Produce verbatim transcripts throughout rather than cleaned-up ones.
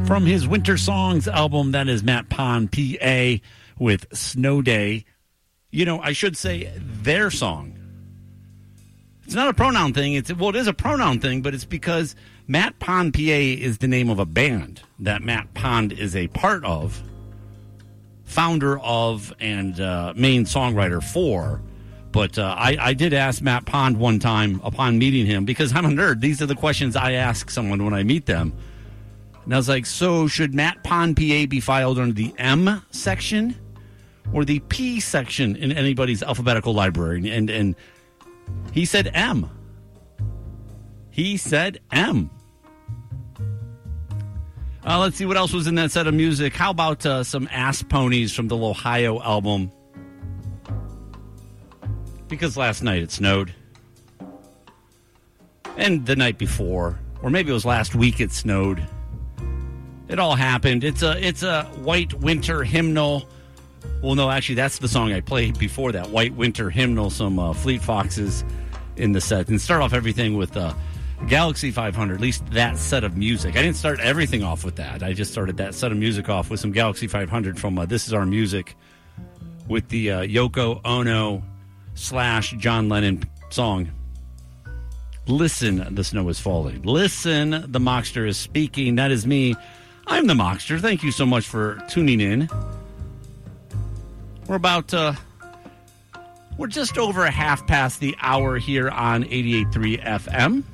From his Winter Songs album, that is Matt Pond, P A, with Snow Day. You know, I should say their song. It's not a pronoun thing. It's well, it is a pronoun thing, but it's because Matt Pond, P A is the name of a band that Matt Pond is a part of, founder of, and uh, main songwriter for. But uh, I, I did ask Matt Pond one time upon meeting him, because I'm a nerd. These are the questions I ask someone when I meet them. And I was like, so should Matt Pond, P A be filed under the M section or the P section in anybody's alphabetical library? And, and he said M. He said M. Uh, let's see what else was in that set of music. How about uh, some Ass Ponies from the Ohio album? Because last night it snowed. And the night before, or maybe it was last week it snowed. It all happened. It's a it's a white winter hymnal. Well, no, actually, that's the song I played before that. White winter hymnal, some uh, Fleet Foxes in the set. And start off everything with uh, Galaxy five hundred, at least that set of music. I didn't start everything off with that. I just started that set of music off with some Galaxy five hundred from uh, This Is Our Music with the uh, Yoko Ono slash John Lennon song. Listen, the snow is falling. Listen, the Mockster is speaking. That is me. I'm the Mockster. Thank you so much for tuning in. We're about, uh, we're just over a half past the hour here on eighty-eight point three F M.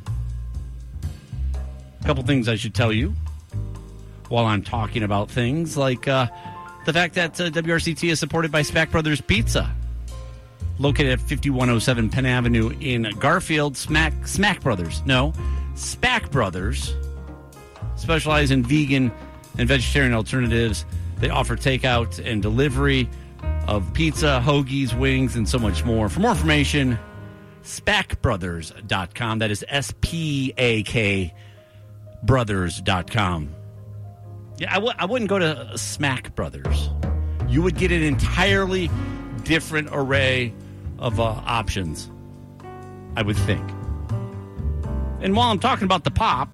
A couple things I should tell you while I'm talking about things, like uh, the fact that uh, W R C T is supported by Spack Brothers Pizza. Located at fifty-one oh seven Penn Avenue in Garfield. Smack, Smack Brothers. No, Spack Brothers specialize in vegan and vegetarian alternatives. They offer takeout and delivery of pizza, hoagies, wings, and so much more. For more information, spack brothers dot com. That is S P A K brothers dot com. Yeah, I, w- I wouldn't go to Smack Brothers. You would get an entirely different array of uh, options, I would think. And while I'm talking about the pop,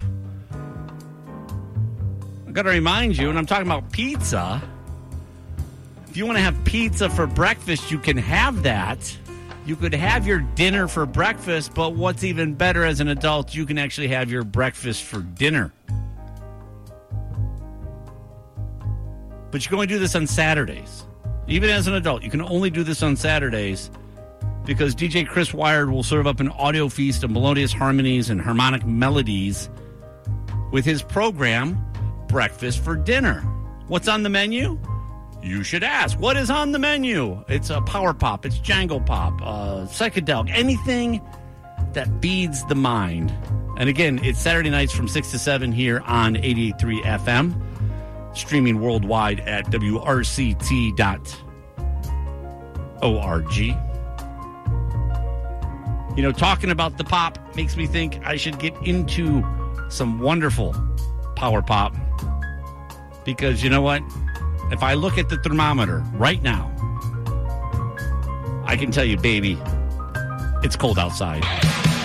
I got to remind you, and I'm talking about pizza. If you want to have pizza for breakfast, you can have that. You could have your dinner for breakfast, but what's even better as an adult, you can actually have your breakfast for dinner. But you can only do this on Saturdays. Even as an adult, you can only do this on Saturdays because D J Chris Wired will serve up an audio feast of melodious harmonies and harmonic melodies with his program, Breakfast for Dinner. What's on the menu? You should ask. What is on the menu? It's a power pop. It's jangle pop, uh, psychedelic, anything that feeds the mind. And again, it's Saturday nights from six to seven here on eighty-eight point three F M. Streaming worldwide at W R C T dot org. You know, talking about the pop makes me think I should get into some wonderful power pop. Because you know what? If I look at the thermometer right now, I can tell you, baby, it's cold outside.